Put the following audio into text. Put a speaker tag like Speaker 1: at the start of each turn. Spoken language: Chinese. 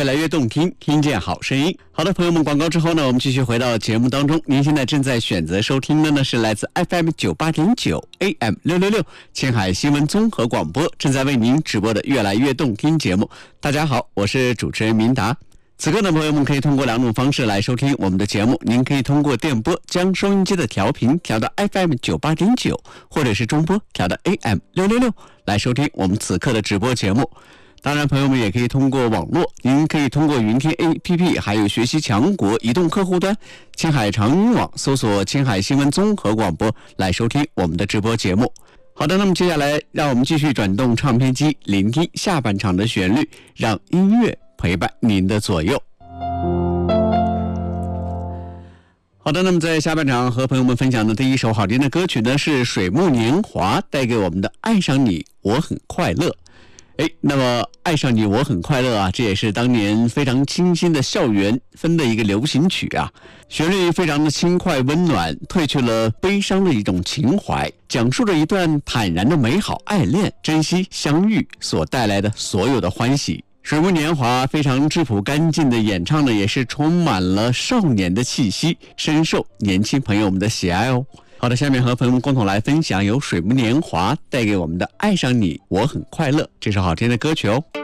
Speaker 1: 越来越动听，听见好声音。好的，朋友们，广告之后呢，我们继续回到节目当中。您现在正在选择收听的呢是来自 FM 98.9 AM 666青海新闻综合广播正在为您直播的越来越动听节目。大家好，我是主持人明达。此刻呢，朋友们可以通过两种方式来收听我们的节目。您可以通过电波将收音机的调频调到 FM 98.9，或者是中波调到 AM 666来收听我们此刻的直播节目。当然，朋友们也可以通过网络，您可以通过云天 APP， 还有学习强国移动客户端、青海长音网搜索青海新闻综合广播来收听我们的直播节目。好的，那么接下来让我们继续转动唱片机，聆听下半场的旋律，让音乐陪伴您的左右。好的，那么在下半场和朋友们分享的第一首好听的歌曲呢，是水木年华带给我们的《爱上你我很快乐》。那么爱上你我很快乐啊，这也是当年非常清新的校园风的一个流行曲啊，旋律非常的轻快温暖，褪去了悲伤的一种情怀，讲述了一段坦然的美好爱恋，珍惜相遇所带来的所有的欢喜。水木年华非常质朴干净的演唱的也是充满了少年的气息，深受年轻朋友们的喜爱哦。好的，下面和朋友们共同来分享由水木年华带给我们的《爱上你我很快乐》这首好听的歌曲哦。